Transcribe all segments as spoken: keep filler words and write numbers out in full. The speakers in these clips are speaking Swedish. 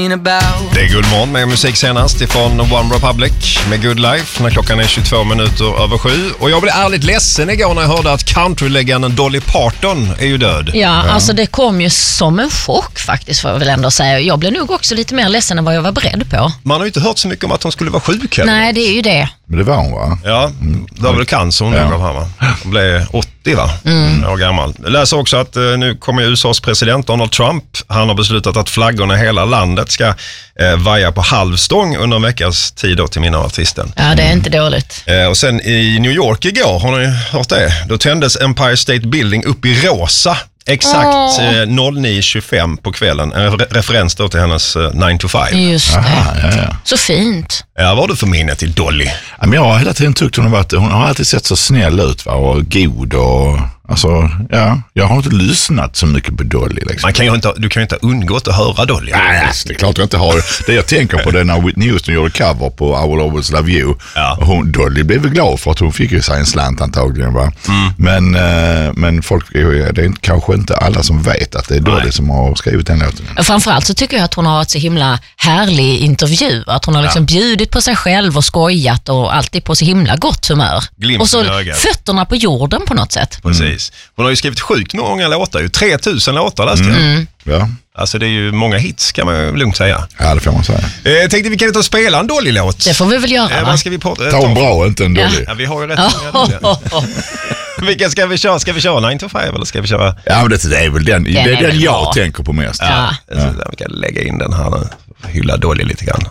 Det är Good Morgon med musik senast ifrån One Republic med Good Life när klockan är tjugotvå minuter över sju. Och jag blev ärligt ledsen igår när jag hörde att countrylegenden Dolly Parton är ju död. Ja, ja, alltså det kom ju som en chock faktiskt, får jag väl ändå säga. Jag blev nog också lite mer ledsen än vad jag var beredd på. Man har ju inte hört så mycket om att hon skulle vara sjuk heller. Nej, det är ju det. Men det var hon, va? Ja, det var väl cancer hon, ja. Här, va? Hon blev åttio, va? Mm. År gammal. Jag läser också att eh, nu kommer U S A:s president Donald Trump. Han har beslutat att flaggorna i hela landet ska eh, vaja på halvstång under en veckas tid då, till minne av artisten. Ja, det är inte dåligt. Eh, och sen i New York igår, har ni hört det? Då tändes Empire State Building upp i rosa. Exakt oh. eh, nio tjugofem på kvällen. En re- referens då till hennes eh, nine to five. Just det. Aha, ja, ja. Så fint. Ja, vad var det för minne till Dolly? Ja, men jag har hela tiden tyckt hon har varit, hon har alltid sett så snäll ut, va? Och god och alltså, ja, jag har inte lyssnat så mycket på Dolly liksom. Man kan ju inte, du kan ju inte ha undgått att höra Dolly. Nej, det är klart jag inte har. Det jag tänker på det när Whitney Houston gjorde cover på I Will Always Love You. Ja. Och hon, Dolly blev väl glad för att hon fick ju sig en slant antagligen, va? Mm. Men, eh, men folk, det är kanske inte alla som vet att det är Dolly Nej. som har skrivit den låten. Framförallt så tycker jag att hon har ett så himla härlig intervju. Att hon har liksom ja. bjudit på sig själv och skojat och alltid på så himla gott humör. Glimten och så i ögat. Fötterna på jorden på något sätt. Precis. Mm. Hon har ju skrivit sjukt många låtar, ju tre tusen låtar läste jag. Mm. Ja. Alltså det är ju många hits, kan man lugnt säga. Ja, det får man säga. Eh, jag tänkte vi kan ta och spela en dålig låt. Det får vi väl göra, eh, va? vad ska vi på, eh, ta en bra, inte en dålig. Ja, vi har ju rätt många. Vilken ska vi köra? Ska vi köra nine to five eller ska vi köra? Ja, men det, det är väl den, den, det är är den jag bra. tänker på mest. Ja, Ja. ja. Vi kan lägga in den här nu. Hylla Dolly lite grann.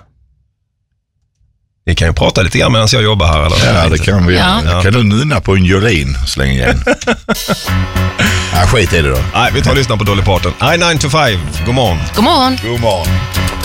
Vi kan ju prata lite grann medan jag jobbar här. Eller? Ja, det kan vi ja. göra. Kan du nynna på en Jolene så länge igen? Ja, skit i det då. Nej, vi tar och lyssnar på Dolly Parton. I nine to five. God morgon. God morgon. God morgon.